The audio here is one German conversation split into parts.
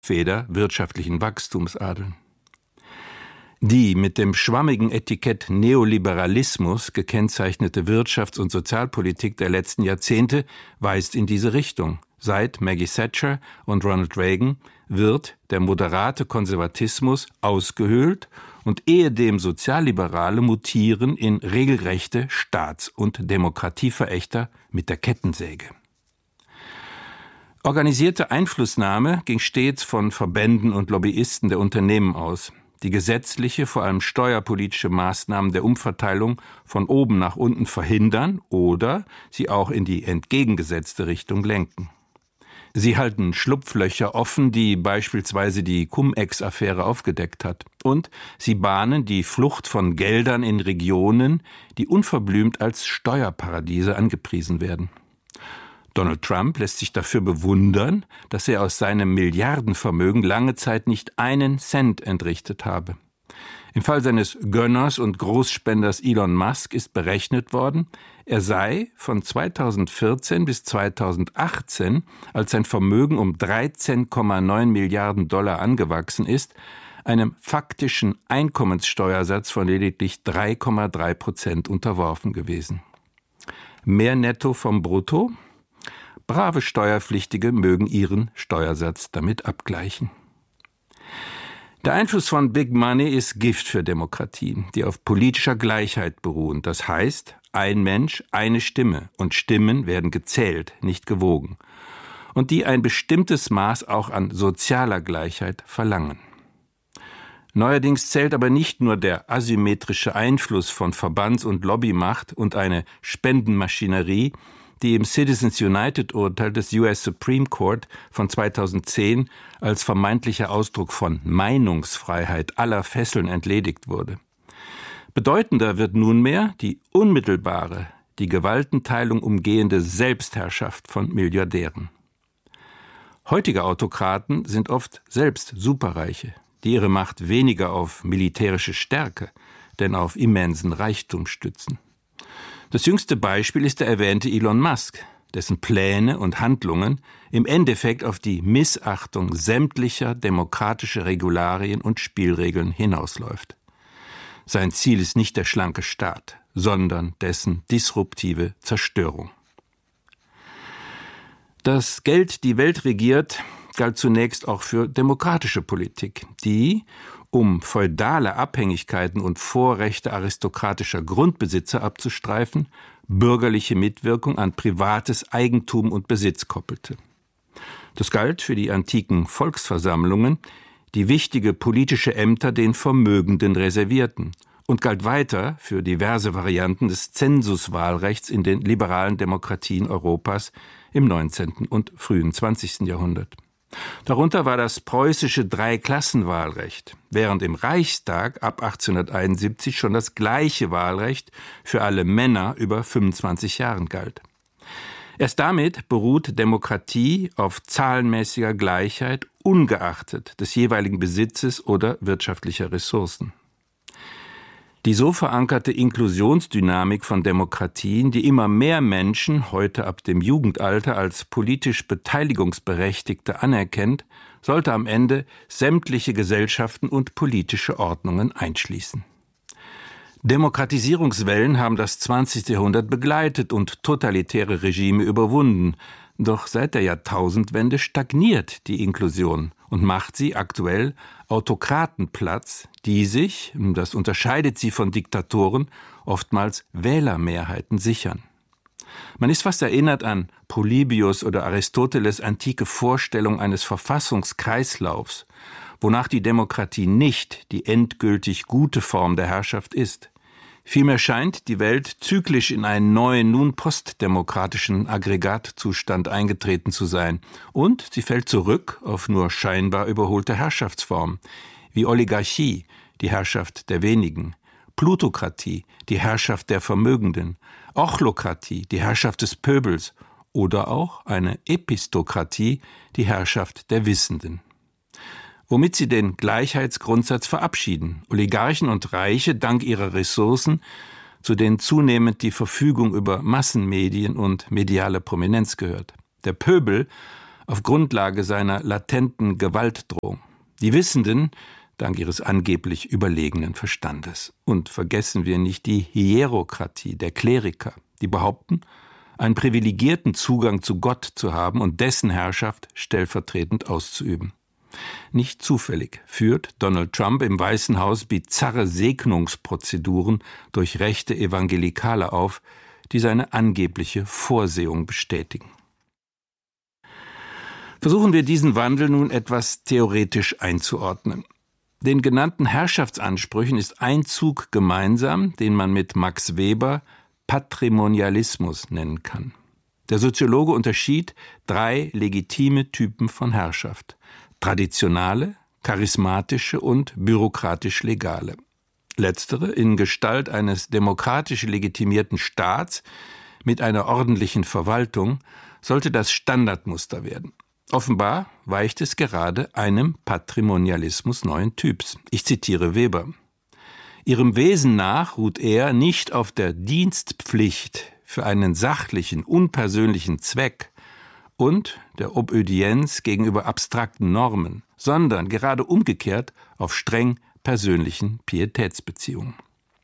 Triebfeder wirtschaftlichen Wachstums adeln. Die mit dem schwammigen Etikett Neoliberalismus gekennzeichnete Wirtschafts- und Sozialpolitik der letzten Jahrzehnte weist in diese Richtung. Seit Maggie Thatcher und Ronald Reagan wird der moderate Konservatismus ausgehöhlt und ehedem Sozialliberale mutieren in regelrechte Staats- und Demokratieverächter mit der Kettensäge. Organisierte Einflussnahme ging stets von Verbänden und Lobbyisten der Unternehmen aus, die gesetzliche, vor allem steuerpolitische Maßnahmen der Umverteilung von oben nach unten verhindern oder sie auch in die entgegengesetzte Richtung lenken. Sie halten Schlupflöcher offen, die beispielsweise die Cum-Ex-Affäre aufgedeckt hat. Und sie bahnen die Flucht von Geldern in Regionen, die unverblümt als Steuerparadiese angepriesen werden. Donald Trump lässt sich dafür bewundern, dass er aus seinem Milliardenvermögen lange Zeit nicht einen Cent entrichtet habe. Im Fall seines Gönners und Großspenders Elon Musk ist berechnet worden, er sei von 2014 bis 2018, als sein Vermögen um 13,9 Milliarden Dollar angewachsen ist, einem faktischen Einkommenssteuersatz von lediglich 3,3% unterworfen gewesen. Mehr Netto vom Brutto? Brave Steuerpflichtige mögen ihren Steuersatz damit abgleichen. Der Einfluss von Big Money ist Gift für Demokratien, die auf politischer Gleichheit beruhen. Das heißt, ein Mensch, eine Stimme und Stimmen werden gezählt, nicht gewogen. Und die ein bestimmtes Maß auch an sozialer Gleichheit verlangen. Neuerdings zählt aber nicht nur der asymmetrische Einfluss von Verbands- und Lobbymacht und eine Spendenmaschinerie, die im Citizens United-Urteil des US Supreme Court von 2010 als vermeintlicher Ausdruck von Meinungsfreiheit aller Fesseln entledigt wurde. Bedeutender wird nunmehr die unmittelbare, die Gewaltenteilung umgehende Selbstherrschaft von Milliardären. Heutige Autokraten sind oft selbst Superreiche, die ihre Macht weniger auf militärische Stärke, denn auf immensen Reichtum stützen. Das jüngste Beispiel ist der erwähnte Elon Musk, dessen Pläne und Handlungen im Endeffekt auf die Missachtung sämtlicher demokratischer Regularien und Spielregeln hinausläuft. Sein Ziel ist nicht der schlanke Staat, sondern dessen disruptive Zerstörung. Dass Geld die Welt regiert, galt zunächst auch für demokratische Politik, die, um feudale Abhängigkeiten und Vorrechte aristokratischer Grundbesitzer abzustreifen, bürgerliche Mitwirkung an privates Eigentum und Besitz koppelte. Das galt für die antiken Volksversammlungen, die wichtige politische Ämter den Vermögenden reservierten, und galt weiter für diverse Varianten des Zensuswahlrechts in den liberalen Demokratien Europas im 19. und frühen 20. Jahrhundert. Darunter war das preußische Dreiklassenwahlrecht, während im Reichstag ab 1871 schon das gleiche Wahlrecht für alle Männer über 25 Jahren galt. Erst damit beruht Demokratie auf zahlenmäßiger Gleichheit, ungeachtet des jeweiligen Besitzes oder wirtschaftlicher Ressourcen. Die so verankerte Inklusionsdynamik von Demokratien, die immer mehr Menschen heute ab dem Jugendalter als politisch Beteiligungsberechtigte anerkennt, sollte am Ende sämtliche Gesellschaften und politische Ordnungen einschließen. Demokratisierungswellen haben das 20. Jahrhundert begleitet und totalitäre Regime überwunden. Doch seit der Jahrtausendwende stagniert die Inklusion und macht sie aktuell Autokratenplatz, die sich, das unterscheidet sie von Diktatoren, oftmals Wählermehrheiten sichern. Man ist fast erinnert an Polybius oder Aristoteles' antike Vorstellung eines Verfassungskreislaufs, wonach die Demokratie nicht die endgültig gute Form der Herrschaft ist. Vielmehr scheint die Welt zyklisch in einen neuen, nun postdemokratischen Aggregatzustand eingetreten zu sein. Und sie fällt zurück auf nur scheinbar überholte Herrschaftsformen, wie Oligarchie, die Herrschaft der wenigen, Plutokratie, die Herrschaft der Vermögenden, Ochlokratie, die Herrschaft des Pöbels oder auch eine Epistokratie, die Herrschaft der Wissenden. Womit sie den Gleichheitsgrundsatz verabschieden. Oligarchen und Reiche dank ihrer Ressourcen, zu denen zunehmend die Verfügung über Massenmedien und mediale Prominenz gehört. Der Pöbel auf Grundlage seiner latenten Gewaltdrohung. Die Wissenden, dank ihres angeblich überlegenen Verstandes. Und vergessen wir nicht die Hierokratie der Kleriker, die behaupten, einen privilegierten Zugang zu Gott zu haben und dessen Herrschaft stellvertretend auszuüben. Nicht zufällig führt Donald Trump im Weißen Haus bizarre Segnungsprozeduren durch rechte Evangelikale auf, die seine angebliche Vorsehung bestätigen. Versuchen wir diesen Wandel nun etwas theoretisch einzuordnen. Den genannten Herrschaftsansprüchen ist ein Zug gemeinsam, den man mit Max Weber Patrimonialismus nennen kann. Der Soziologe unterschied 3 legitime Typen von Herrschaft: traditionale, charismatische und bürokratisch-legale. Letztere in Gestalt eines demokratisch legitimierten Staats mit einer ordentlichen Verwaltung sollte das Standardmuster werden. Offenbar weicht es gerade einem Patrimonialismus neuen Typs. Ich zitiere Weber: Ihrem Wesen nach ruht er nicht auf der Dienstpflicht für einen sachlichen, unpersönlichen Zweck und der Obödienz gegenüber abstrakten Normen, sondern gerade umgekehrt auf streng persönlichen Pietätsbeziehungen.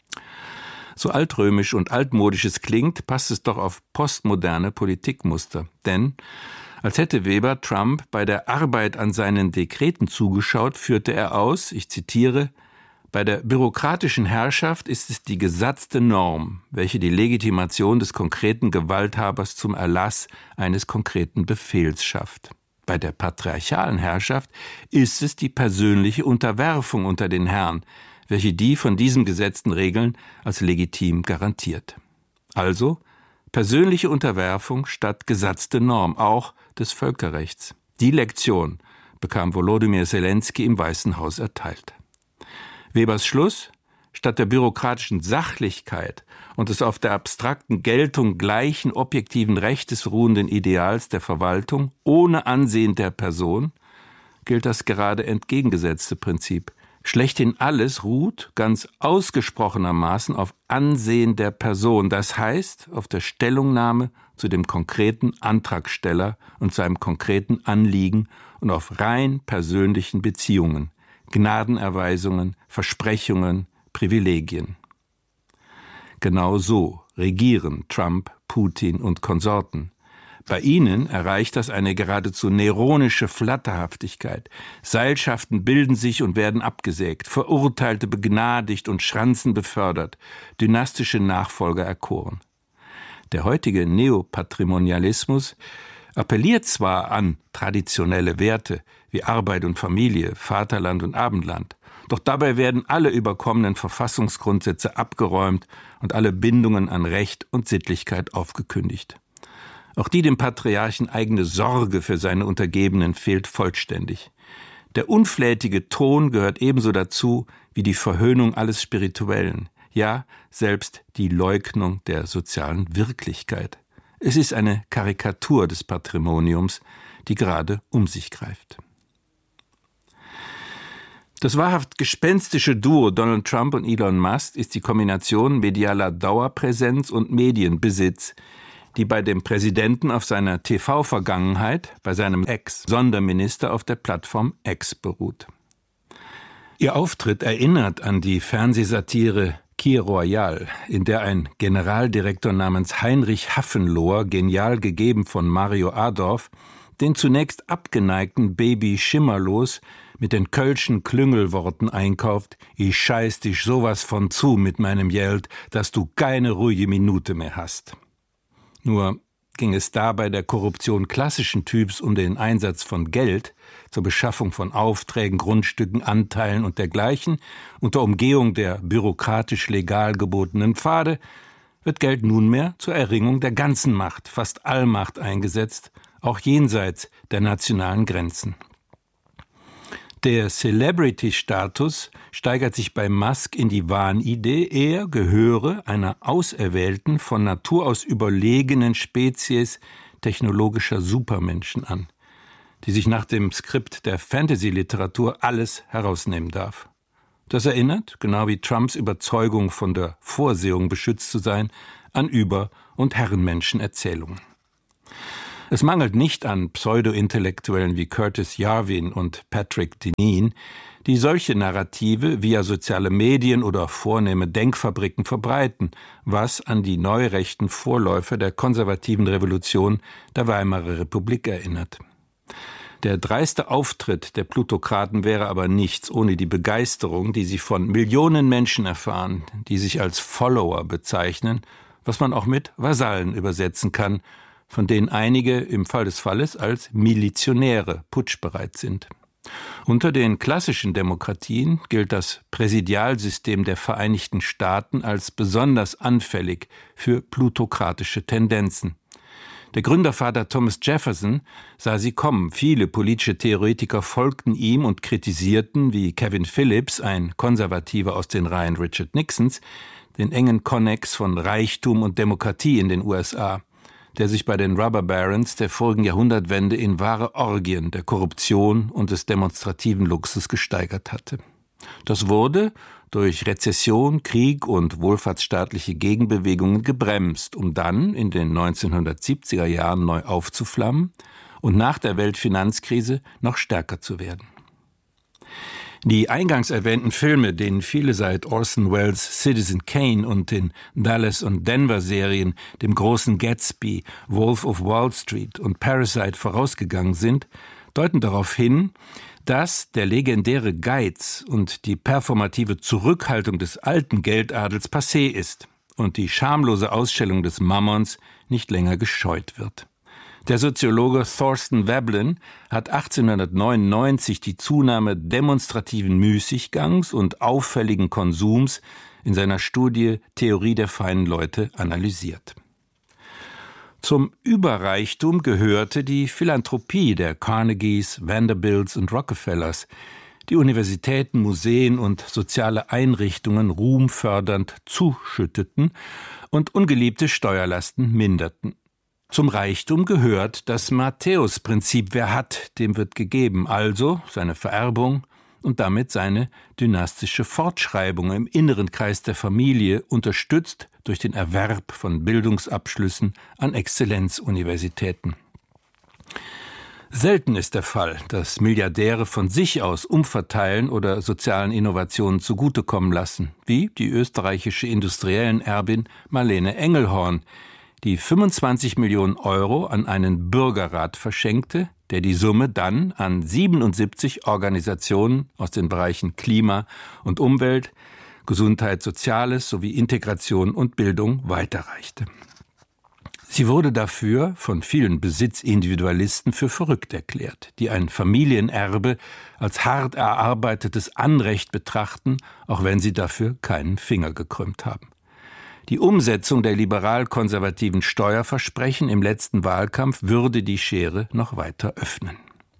So altrömisch und altmodisch es klingt, passt es doch auf postmoderne Politikmuster. Denn als hätte Weber Trump bei der Arbeit an seinen Dekreten zugeschaut, führte er aus, ich zitiere: Bei der bürokratischen Herrschaft ist es die gesatzte Norm, welche die Legitimation des konkreten Gewalthabers zum Erlass eines konkreten Befehls schafft. Bei der patriarchalen Herrschaft ist es die persönliche Unterwerfung unter den Herrn, welche die von diesem gesetzten Regeln als legitim garantiert. Also persönliche Unterwerfung statt gesatzte Norm, auch des Völkerrechts. Die Lektion bekam Volodymyr Zelensky im Weißen Haus erteilt. Webers Schluss: Statt der bürokratischen Sachlichkeit und des auf der abstrakten Geltung gleichen objektiven Rechtes ruhenden Ideals der Verwaltung ohne Ansehen der Person gilt das gerade entgegengesetzte Prinzip. Schlechthin alles ruht ganz ausgesprochenermaßen auf Ansehen der Person, das heißt auf der Stellungnahme zu dem konkreten Antragsteller und seinem konkreten Anliegen und auf rein persönlichen Beziehungen, Gnadenerweisungen, Versprechungen, Privilegien. Genau so regieren Trump, Putin und Konsorten. Bei ihnen erreicht das eine geradezu neronische Flatterhaftigkeit. Seilschaften bilden sich und werden abgesägt, Verurteilte begnadigt und Schranzen befördert, dynastische Nachfolger erkoren. Der heutige Neopatrimonialismus appelliert zwar an traditionelle Werte wie Arbeit und Familie, Vaterland und Abendland, doch dabei werden alle überkommenen Verfassungsgrundsätze abgeräumt und alle Bindungen an Recht und Sittlichkeit aufgekündigt. Auch die dem Patriarchen eigene Sorge für seine Untergebenen fehlt vollständig. Der unflätige Ton gehört ebenso dazu wie die Verhöhnung alles Spirituellen, ja, selbst die Leugnung der sozialen Wirklichkeit. Es ist eine Karikatur des Patrimoniums, die gerade um sich greift. Das wahrhaft gespenstische Duo Donald Trump und Elon Musk ist die Kombination medialer Dauerpräsenz und Medienbesitz, die bei dem Präsidenten auf seiner TV-Vergangenheit, bei seinem Ex-Sonderminister auf der Plattform X beruht. Ihr Auftritt erinnert an die Fernsehsatire Kir Royal, in der ein Generaldirektor namens Heinrich Hafenlohr, genial gegeben von Mario Adorf, den zunächst abgeneigten Baby Schimmerlos mit den kölschen Klüngelworten einkauft: Ich scheiß dich sowas von zu mit meinem Geld, dass du keine ruhige Minute mehr hast. Nur ging es da bei der Korruption klassischen Typs um den Einsatz von Geld zur Beschaffung von Aufträgen, Grundstücken, Anteilen und dergleichen, unter Umgehung der bürokratisch legal gebotenen Pfade, wird Geld nunmehr zur Erringung der ganzen Macht, fast Allmacht eingesetzt, auch jenseits der nationalen Grenzen. Der Celebrity-Status steigert sich bei Musk in die Wahnidee, er gehöre einer auserwählten, von Natur aus überlegenen Spezies technologischer Supermenschen an, die sich nach dem Skript der Fantasy-Literatur alles herausnehmen darf. Das erinnert, genau wie Trumps Überzeugung von der Vorsehung beschützt zu sein, an Über- und Herrenmenschen-Erzählungen. Es mangelt nicht an Pseudo-Intellektuellen wie Curtis Yarvin und Patrick Deneen, die solche Narrative via soziale Medien oder vornehme Denkfabriken verbreiten, was an die neurechten Vorläufer der konservativen Revolution der Weimarer Republik erinnert. Der dreiste Auftritt der Plutokraten wäre aber nichts ohne die Begeisterung, die sie von Millionen Menschen erfahren, die sich als Follower bezeichnen, was man auch mit Vasallen übersetzen kann, von denen einige im Fall des Falles als Milizionäre putschbereit sind. Unter den klassischen Demokratien gilt das Präsidialsystem der Vereinigten Staaten als besonders anfällig für plutokratische Tendenzen. Der Gründervater Thomas Jefferson sah sie kommen. Viele politische Theoretiker folgten ihm und kritisierten, wie Kevin Phillips, ein Konservativer aus den Reihen Richard Nixons, den engen Konnex von Reichtum und Demokratie in den USA, der sich bei den Rubber Barons der vorigen Jahrhundertwende in wahre Orgien der Korruption und des demonstrativen Luxus gesteigert hatte. Das wurde durch Rezession, Krieg und wohlfahrtsstaatliche Gegenbewegungen gebremst, um dann in den 1970er Jahren neu aufzuflammen und nach der Weltfinanzkrise noch stärker zu werden. Die eingangs erwähnten Filme, denen viele seit Orson Welles' Citizen Kane und den Dallas- und Denver-Serien, dem großen Gatsby, Wolf of Wall Street und Parasite vorausgegangen sind, deuten darauf hin, dass der legendäre Geiz und die performative Zurückhaltung des alten Geldadels passé ist und die schamlose Ausstellung des Mammons nicht länger gescheut wird. Der Soziologe Thorsten Veblen hat 1899 die Zunahme demonstrativen Müßiggangs und auffälligen Konsums in seiner Studie Theorie der feinen Leute analysiert. Zum Überreichtum gehörte die Philanthropie der Carnegies, Vanderbilts und Rockefellers, die Universitäten, Museen und soziale Einrichtungen ruhmfördernd zuschütteten und ungeliebte Steuerlasten minderten. Zum Reichtum gehört das Matthäus-Prinzip: Wer hat, dem wird gegeben, also seine Vererbung und damit seine dynastische Fortschreibung im inneren Kreis der Familie, unterstützt durch den Erwerb von Bildungsabschlüssen an Exzellenzuniversitäten. Selten ist der Fall, dass Milliardäre von sich aus umverteilen oder sozialen Innovationen zugutekommen lassen, wie die österreichische Industriellenerbin Marlene Engelhorn, die 25 Millionen Euro an einen Bürgerrat verschenkte, der die Summe dann an 77 Organisationen aus den Bereichen Klima und Umwelt, Gesundheit, Soziales sowie Integration und Bildung weiterreichte. Sie wurde dafür von vielen Besitzindividualisten für verrückt erklärt, die ein Familienerbe als hart erarbeitetes Anrecht betrachten, auch wenn sie dafür keinen Finger gekrümmt haben. Die Umsetzung der liberal-konservativen Steuerversprechen im letzten Wahlkampf würde die Schere noch weiter öffnen.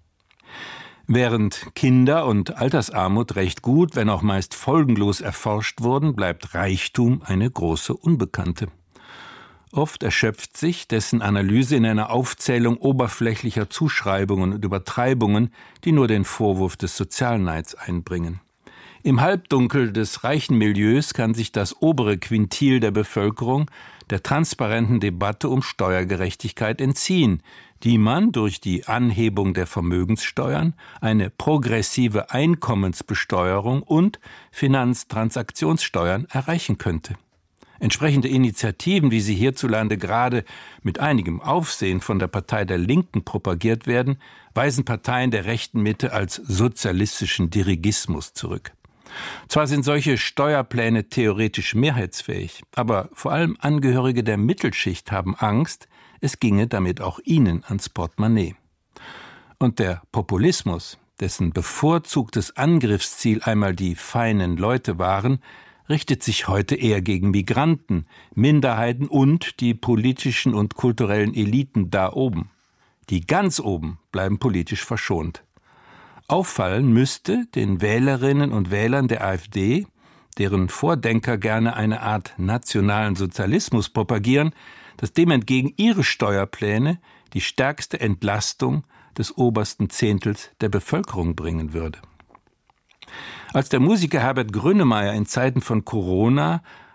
Während Kinder- und Altersarmut recht gut, wenn auch meist folgenlos erforscht wurden, bleibt Reichtum eine große Unbekannte. Oft erschöpft sich dessen Analyse in einer Aufzählung oberflächlicher Zuschreibungen und Übertreibungen, die nur den Vorwurf des Sozialneids einbringen. Im Halbdunkel des reichen Milieus kann sich das obere Quintil der Bevölkerung der transparenten Debatte um Steuergerechtigkeit entziehen, die man durch die Anhebung der Vermögenssteuern, eine progressive Einkommensbesteuerung und Finanztransaktionssteuern erreichen könnte. Entsprechende Initiativen, wie sie hierzulande gerade mit einigem Aufsehen von der Partei der Linken propagiert werden, weisen Parteien der rechten Mitte als sozialistischen Dirigismus zurück. Zwar sind solche Steuerpläne theoretisch mehrheitsfähig, aber vor allem Angehörige der Mittelschicht haben Angst, es ginge damit auch ihnen ans Portemonnaie. Und der Populismus, dessen bevorzugtes Angriffsziel einmal die feinen Leute waren, richtet sich heute eher gegen Migranten, Minderheiten und die politischen und kulturellen Eliten da oben. Die ganz oben bleiben politisch verschont. Auffallen müsste den Wählerinnen und Wählern der AfD, deren Vordenker gerne eine Art nationalen Sozialismus propagieren, dass dem entgegen ihre Steuerpläne die stärkste Entlastung des obersten Zehntels der Bevölkerung bringen würde. Als der Musiker Herbert Grönemeyer in Zeiten von Corona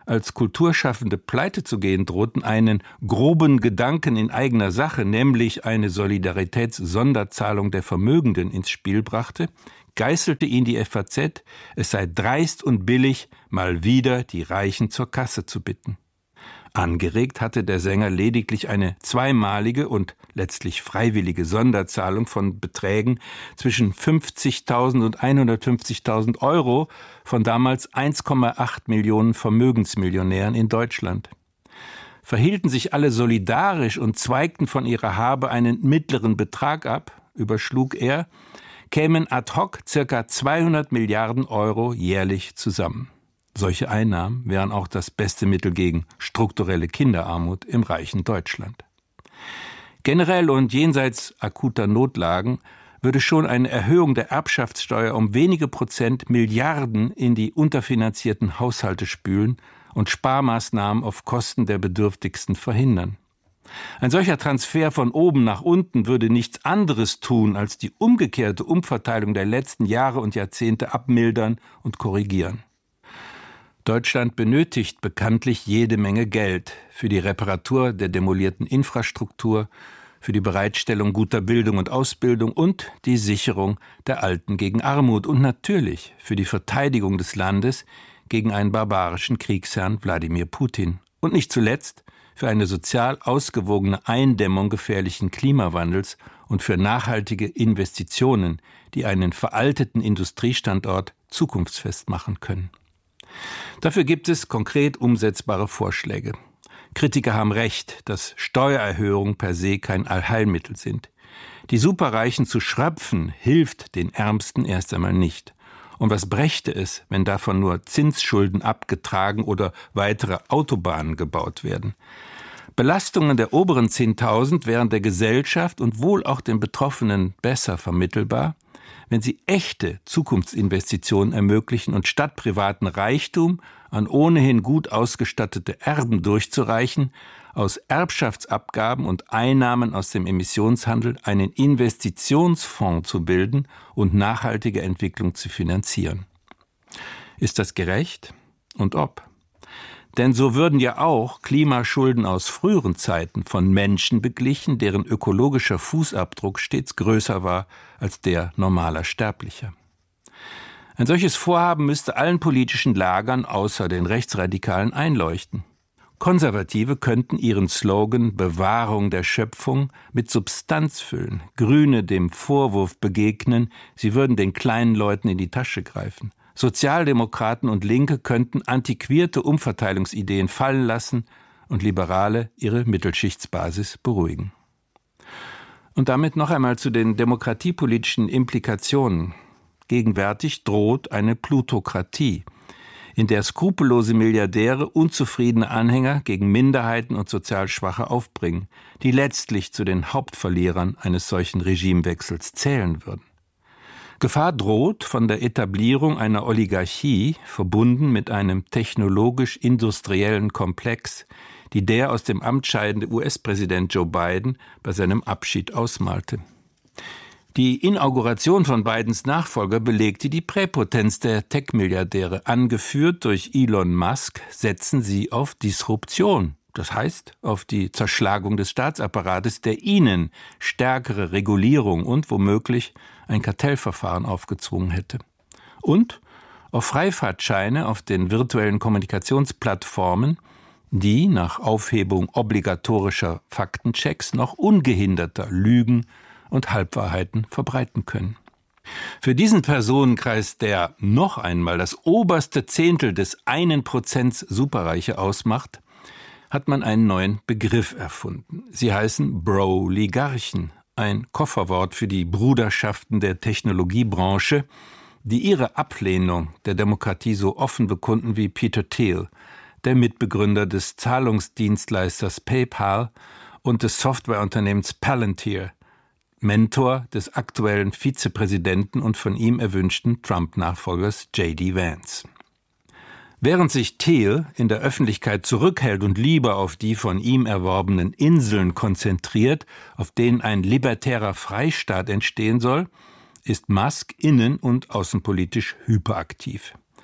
als Kulturschaffende pleite zu gehen drohten, einen groben Gedanken in eigener Sache, nämlich eine Solidaritätssonderzahlung der Vermögenden ins Spiel brachte, geißelte ihn die FAZ, es sei dreist und billig, mal wieder die Reichen zur Kasse zu bitten. Angeregt hatte der Sänger lediglich eine zweimalige und letztlich freiwillige Sonderzahlung von Beträgen zwischen 50.000 und 150.000 Euro von damals 1,8 Millionen Vermögensmillionären in Deutschland. Verhielten sich alle solidarisch und zweigten von ihrer Habe einen mittleren Betrag ab, überschlug er, kämen ad hoc ca. 200 Milliarden Euro jährlich zusammen. Solche Einnahmen wären auch das beste Mittel gegen strukturelle Kinderarmut im reichen Deutschland. Generell und jenseits akuter Notlagen würde schon eine Erhöhung der Erbschaftssteuer um wenige Prozent Milliarden in die unterfinanzierten Haushalte spülen und Sparmaßnahmen auf Kosten der Bedürftigsten verhindern. Ein solcher Transfer von oben nach unten würde nichts anderes tun, als die umgekehrte Umverteilung der letzten Jahre und Jahrzehnte abmildern und korrigieren. Deutschland benötigt bekanntlich jede Menge Geld für die Reparatur der demolierten Infrastruktur, für die Bereitstellung guter Bildung und Ausbildung und die Sicherung der Alten gegen Armut und natürlich für die Verteidigung des Landes gegen einen barbarischen Kriegsherrn Wladimir Putin und nicht zuletzt für eine sozial ausgewogene Eindämmung gefährlichen Klimawandels und für nachhaltige Investitionen, die einen veralteten Industriestandort zukunftsfest machen können. Dafür gibt es konkret umsetzbare Vorschläge. Kritiker haben recht, dass Steuererhöhungen per se kein Allheilmittel sind. Die Superreichen zu schröpfen, hilft den Ärmsten erst einmal nicht. Und was brächte es, wenn davon nur Zinsschulden abgetragen oder weitere Autobahnen gebaut werden? Belastungen der oberen 10.000 wären der Gesellschaft und wohl auch den Betroffenen besser vermittelbar, wenn sie echte Zukunftsinvestitionen ermöglichen und statt privaten Reichtum an ohnehin gut ausgestattete Erben durchzureichen, aus Erbschaftsabgaben und Einnahmen aus dem Emissionshandel einen Investitionsfonds zu bilden und nachhaltige Entwicklung zu finanzieren. Ist das gerecht? Und ob? Denn so würden ja auch Klimaschulden aus früheren Zeiten von Menschen beglichen, deren ökologischer Fußabdruck stets größer war als der normaler Sterblicher. Ein solches Vorhaben müsste allen politischen Lagern außer den Rechtsradikalen einleuchten. Konservative könnten ihren Slogan Bewahrung der Schöpfung mit Substanz füllen, Grüne dem Vorwurf begegnen, sie würden den kleinen Leuten in die Tasche greifen. Sozialdemokraten und Linke könnten antiquierte Umverteilungsideen fallen lassen und Liberale ihre Mittelschichtsbasis beruhigen. Und damit noch einmal zu den demokratiepolitischen Implikationen. Gegenwärtig droht eine Plutokratie, in der skrupellose Milliardäre unzufriedene Anhänger gegen Minderheiten und sozial Schwache aufbringen, die letztlich zu den Hauptverlierern eines solchen Regimewechsels zählen würden. Gefahr droht von der Etablierung einer Oligarchie, verbunden mit einem technologisch-industriellen Komplex, die der aus dem Amt scheidende US-Präsident Joe Biden bei seinem Abschied ausmalte. Die Inauguration von Bidens Nachfolger belegte die Präpotenz der Tech-Milliardäre. Angeführt durch Elon Musk setzen sie auf Disruption. Das heißt, auf die Zerschlagung des Staatsapparates, der ihnen stärkere Regulierung und womöglich ein Kartellverfahren aufgezwungen hätte. Und auf Freifahrtscheine auf den virtuellen Kommunikationsplattformen, die nach Aufhebung obligatorischer Faktenchecks noch ungehinderter Lügen und Halbwahrheiten verbreiten können. Für diesen Personenkreis, der noch einmal das oberste Zehntel des 1% Superreiche ausmacht, hat man einen neuen Begriff erfunden. Sie heißen Broligarchen, ein Kofferwort für die Bruderschaften der Technologiebranche, die ihre Ablehnung der Demokratie so offen bekunden wie Peter Thiel, der Mitbegründer des Zahlungsdienstleisters PayPal und des Softwareunternehmens Palantir, Mentor des aktuellen Vizepräsidenten und von ihm erwünschten Trump-Nachfolgers J.D. Vance. Während sich Thiel in der Öffentlichkeit zurückhält und lieber auf die von ihm erworbenen Inseln konzentriert, auf denen ein libertärer Freistaat entstehen soll, ist Musk innen- und außenpolitisch hyperaktiv.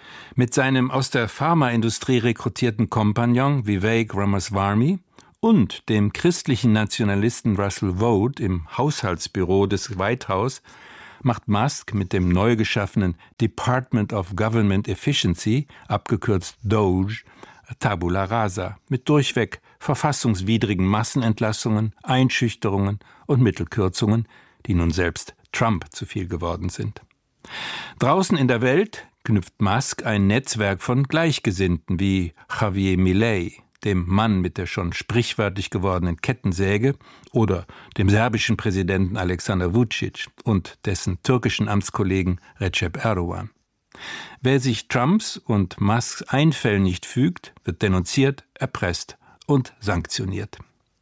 Mit seinem aus der Pharmaindustrie rekrutierten Kompagnon Vivek Ramaswamy und dem christlichen Nationalisten Russell Vought im Haushaltsbüro des White House macht Musk mit dem neu geschaffenen Department of Government Efficiency, abgekürzt DOGE, Tabula rasa, mit durchweg verfassungswidrigen Massenentlassungen, Einschüchterungen und Mittelkürzungen, die nun selbst Trump zu viel geworden sind. Draußen in der Welt knüpft Musk ein Netzwerk von Gleichgesinnten wie Javier Milei, dem Mann mit der schon sprichwörtlich gewordenen Kettensäge, oder dem serbischen Präsidenten Alexander Vučić und dessen türkischen Amtskollegen Recep Erdogan. Wer sich Trumps und Musks Einfällen nicht fügt, wird denunziert, erpresst und sanktioniert.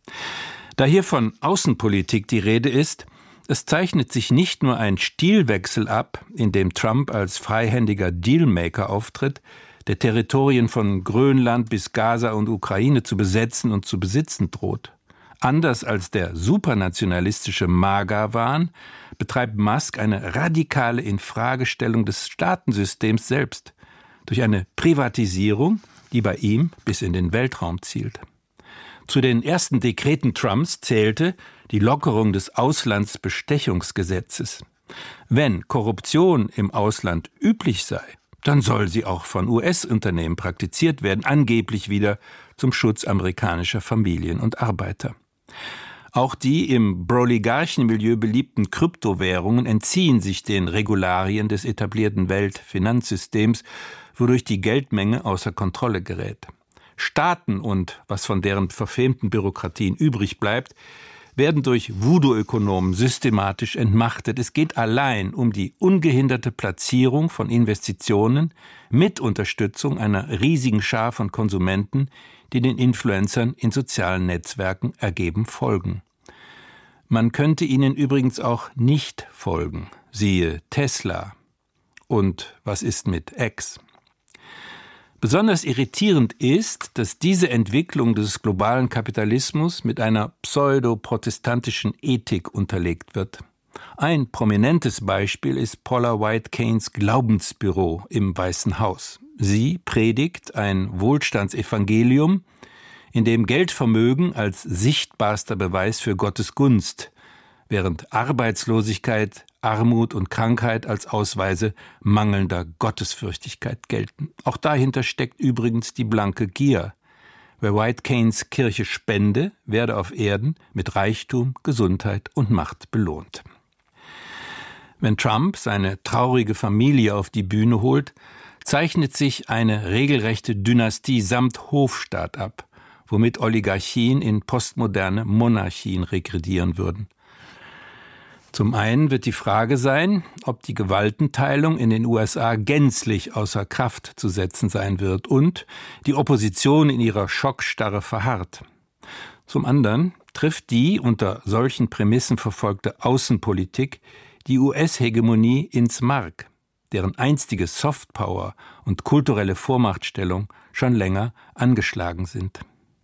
Da hier von Außenpolitik die Rede ist, es zeichnet sich nicht nur ein Stilwechsel ab, in dem Trump als freihändiger Dealmaker auftritt, der Territorien von Grönland bis Gaza und Ukraine zu besetzen und zu besitzen droht. Anders als der supernationalistische MAGA-Wahn betreibt Musk eine radikale Infragestellung des Staatensystems selbst durch eine Privatisierung, die bei ihm bis in den Weltraum zielt. Zu den ersten Dekreten Trumps zählte die Lockerung des Auslandsbestechungsgesetzes. Wenn Korruption im Ausland üblich sei, dann soll sie auch von US-Unternehmen praktiziert werden, angeblich wieder zum Schutz amerikanischer Familien und Arbeiter. Auch die im Oligarchenmilieu beliebten Kryptowährungen entziehen sich den Regularien des etablierten Weltfinanzsystems, wodurch die Geldmenge außer Kontrolle gerät. Staaten und was von deren verfemten Bürokratien übrig bleibt, werden durch Voodoo-Ökonomen systematisch entmachtet. Es geht allein um die ungehinderte Platzierung von Investitionen mit Unterstützung einer riesigen Schar von Konsumenten, die den Influencern in sozialen Netzwerken ergeben folgen. Man könnte ihnen übrigens auch nicht folgen, siehe Tesla. Und was ist mit X? Besonders irritierend ist, dass diese Entwicklung des globalen Kapitalismus mit einer pseudo-protestantischen Ethik unterlegt wird. Ein prominentes Beispiel ist Paula White Cains Glaubensbüro im Weißen Haus. Sie predigt ein Wohlstandsevangelium, in dem Geldvermögen als sichtbarster Beweis für Gottes Gunst, während Arbeitslosigkeit, Armut und Krankheit als Ausweise mangelnder Gottesfürchtigkeit gelten. Auch dahinter steckt übrigens die blanke Gier. Wer White Cains Kirche spende, werde auf Erden mit Reichtum, Gesundheit und Macht belohnt. Wenn Trump seine traurige Familie auf die Bühne holt, zeichnet sich eine regelrechte Dynastie samt Hofstaat ab, womit Oligarchien in postmoderne Monarchien regredieren würden. Zum einen wird die Frage sein, ob die Gewaltenteilung in den USA gänzlich außer Kraft zu setzen sein wird und die Opposition in ihrer Schockstarre verharrt. Zum anderen trifft die unter solchen Prämissen verfolgte Außenpolitik die US-Hegemonie ins Mark, deren einstige Softpower und kulturelle Vormachtstellung schon länger angeschlagen sind.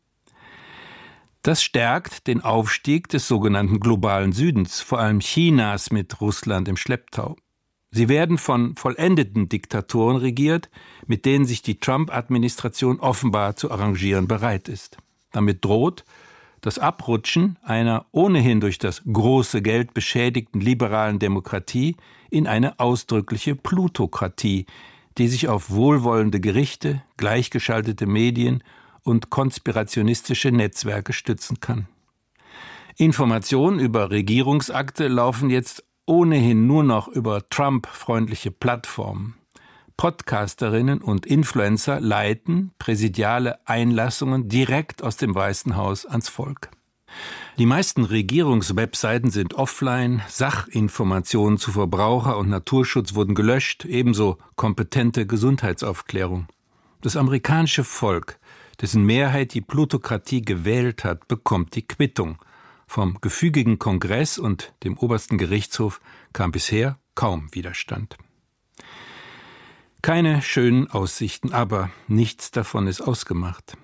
Das stärkt den Aufstieg des sogenannten globalen Südens, vor allem Chinas mit Russland im Schlepptau. Sie werden von vollendeten Diktatoren regiert, mit denen sich die Trump-Administration offenbar zu arrangieren bereit ist. Damit droht das Abrutschen einer ohnehin durch das große Geld beschädigten liberalen Demokratie in eine ausdrückliche Plutokratie, die sich auf wohlwollende Gerichte, gleichgeschaltete Medien und konspirationistische Netzwerke stützen kann. Informationen über Regierungsakte laufen jetzt ohnehin nur noch über Trump-freundliche Plattformen. Podcasterinnen und Influencer leiten präsidiale Einlassungen direkt aus dem Weißen Haus ans Volk. Die meisten Regierungswebseiten sind offline, Sachinformationen zu Verbraucher- und Naturschutz wurden gelöscht, ebenso kompetente Gesundheitsaufklärung. Das amerikanische Volk, dessen Mehrheit die Plutokratie gewählt hat, bekommt die Quittung. Vom gefügigen Kongress und dem obersten Gerichtshof kam bisher kaum Widerstand. Keine schönen Aussichten, aber nichts davon ist ausgemacht.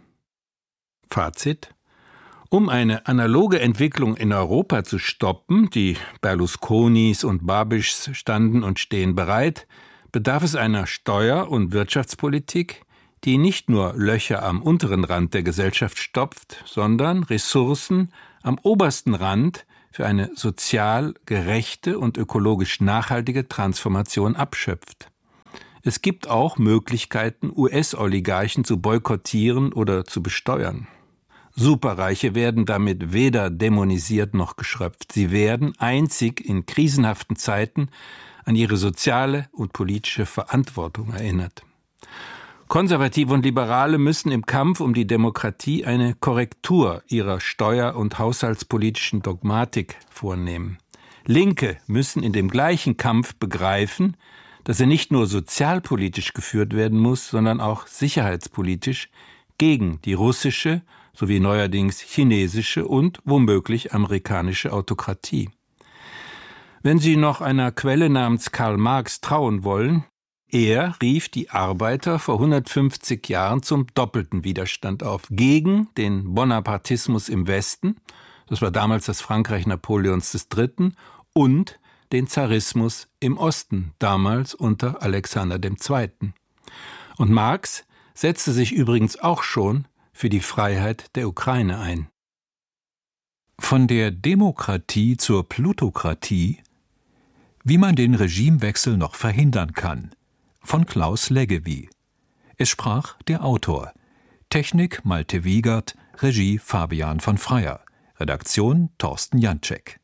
Fazit: Um eine analoge Entwicklung in Europa zu stoppen, die Berlusconis und Babischs standen und stehen bereit, bedarf es einer Steuer- und Wirtschaftspolitik, die nicht nur Löcher am unteren Rand der Gesellschaft stopft, sondern Ressourcen am obersten Rand für eine sozial gerechte und ökologisch nachhaltige Transformation abschöpft. Es gibt auch Möglichkeiten, US-Oligarchen zu boykottieren oder zu besteuern. Superreiche werden damit weder dämonisiert noch geschröpft. Sie werden einzig in krisenhaften Zeiten an ihre soziale und politische Verantwortung erinnert. Konservative und Liberale müssen im Kampf um die Demokratie eine Korrektur ihrer steuer- und haushaltspolitischen Dogmatik vornehmen. Linke müssen in dem gleichen Kampf begreifen, dass er nicht nur sozialpolitisch geführt werden muss, sondern auch sicherheitspolitisch gegen die russische sowie neuerdings chinesische und womöglich amerikanische Autokratie. Wenn Sie noch einer Quelle namens Karl Marx trauen wollen, er rief die Arbeiter vor 150 Jahren zum doppelten Widerstand auf, gegen den Bonapartismus im Westen, das war damals das Frankreich Napoleons III., und den Zarismus im Osten, damals unter Alexander II. Und Marx setzte sich übrigens auch schon für die Freiheit der Ukraine ein. Von der Demokratie zur Plutokratie, wie man den Regimewechsel noch verhindern kann, von Klaus Leggevi. Es sprach der Autor. Technik Malte Wiegert, Regie Fabian von Freyer, Redaktion Thorsten Janczek.